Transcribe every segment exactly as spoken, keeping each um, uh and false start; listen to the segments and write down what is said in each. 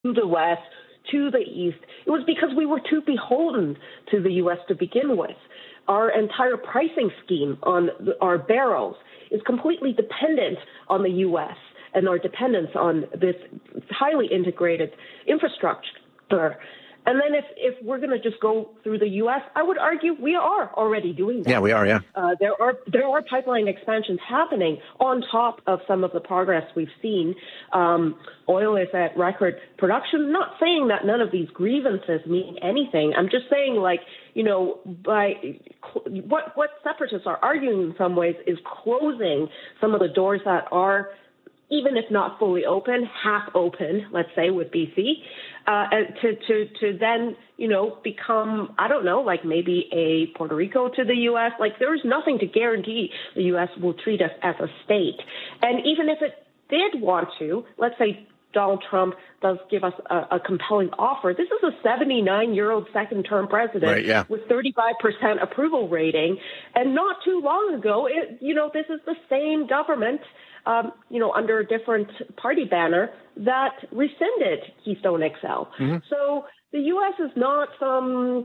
to the west, to the east. It was because we were too beholden to the U S to begin with. Our entire pricing scheme on the, our barrels is completely dependent on the U S and our dependence on this highly integrated infrastructure. And then if, if we're going to just go through the U S, I would argue we are already doing that. Yeah, we are, yeah. Uh, there are there are pipeline expansions happening on top of some of the progress we've seen. Um, oil is at record production. Not saying that none of these grievances mean anything. I'm just saying, like, you know, by what, what separatists are arguing in some ways is closing some of the doors that are, even if not fully open, half open, let's say, with B C, uh, to, to, to then, you know, become, I don't know, like maybe a Puerto Rico to the U S. Like, there's nothing to guarantee the U S will treat us as a state. And even if it did want to, let's say Donald Trump does give us a, a compelling offer. This is a seventy-nine-year-old second-term president right, yeah. with thirty-five percent approval rating. And not too long ago, it, you know, this is the same government, um, you know, under a different party banner that rescinded Keystone X L. Mm-hmm. So the U S is not some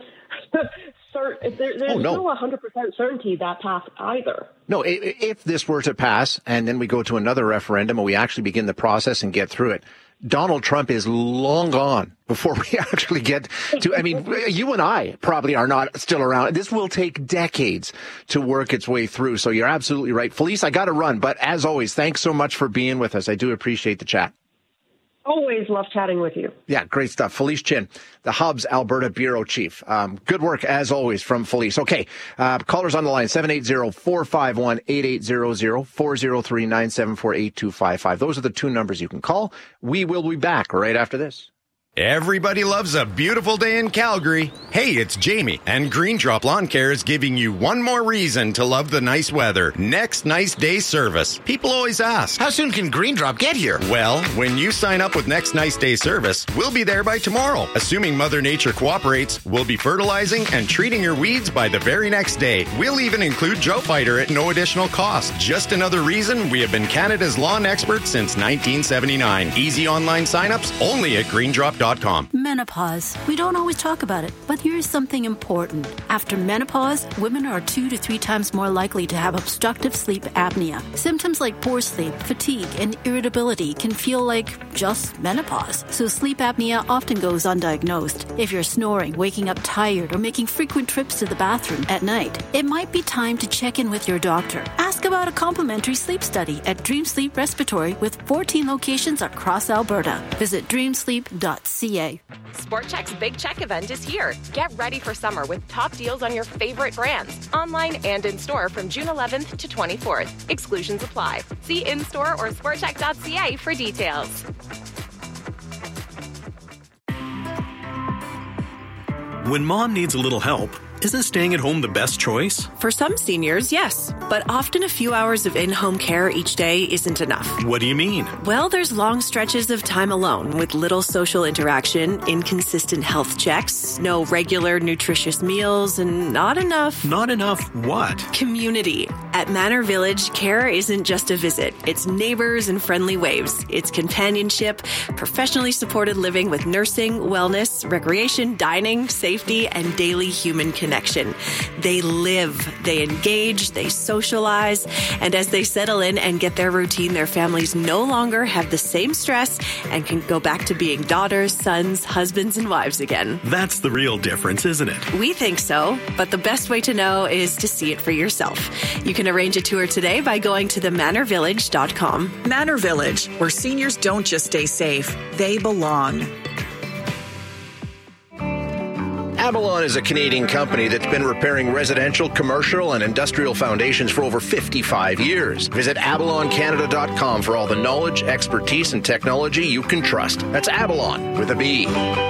cert- there, there's oh, no. no one hundred percent certainty that path either. No, if this were to pass and then we go to another referendum and we actually begin the process and get through it, Donald Trump is long gone before we actually get to, I mean, you and I probably are not still around. This will take decades to work its way through. So you're absolutely right. Felice, I got to run. But as always, thanks so much for being with us. I do appreciate the chat. Always love chatting with you. Yeah, great stuff. Felice Chin, the Hub's Alberta Bureau Chief. Um, good work, as always, from Felice. Okay, uh, callers on the line, seven eight zero, four five one, eight eight zero zero, four zero three, nine seven four, eight two five five. Those are the two numbers you can call. We will be back right after this. Everybody loves a beautiful day in Calgary. Hey, it's Jamie, and Green Drop Lawn Care is giving you one more reason to love the nice weather. Next Nice Day service. People always ask, how soon can Green Drop get here? Well, when you sign up with Next Nice Day service, we'll be there by tomorrow. Assuming Mother Nature cooperates, we'll be fertilizing and treating your weeds by the very next day. We'll even include Drought Fighter at no additional cost. Just another reason we have been Canada's lawn expert since nineteen seventy-nine. Easy online signups only at green drop dot com. Menopause. We don't always talk about it, but here's something important. After menopause, women are two to three times more likely to have obstructive sleep apnea. Symptoms like poor sleep, fatigue, and irritability can feel like just menopause. So sleep apnea often goes undiagnosed. If you're snoring, waking up tired, or making frequent trips to the bathroom at night, it might be time to check in with your doctor. Ask about a complimentary sleep study at Dream Sleep Respiratory with fourteen locations across Alberta. Visit dream sleep dot c a. Sport Chek's Big Check event is here. Get ready for summer with top deals on your favorite brands, online and in store from June eleventh to twenty-fourth. Exclusions apply. See in-store or sport chek dot c a for details. When mom needs a little help, isn't staying at home the best choice? For some seniors, yes. But often a few hours of in-home care each day isn't enough. What do you mean? Well, there's long stretches of time alone with little social interaction, inconsistent health checks, no regular nutritious meals, and not enough... Not enough what? Community. At Manor Village, care isn't just a visit. It's neighbors and friendly waves. It's companionship, professionally supported living with nursing, wellness, recreation, dining, safety, and daily human connection. Connection. They live, they engage, they socialize, and as they settle in and get their routine, their families no longer have the same stress and can go back to being daughters, sons, husbands, and wives again. That's the real difference, isn't it? We think so, but the best way to know is to see it for yourself. You can arrange a tour today by going to the manor village dot com. Manor Village, where seniors don't just stay safe, they belong. Avalon is a Canadian company that's been repairing residential, commercial, and industrial foundations for over fifty-five years. Visit avalon canada dot com for all the knowledge, expertise, and technology you can trust. That's Avalon with a B.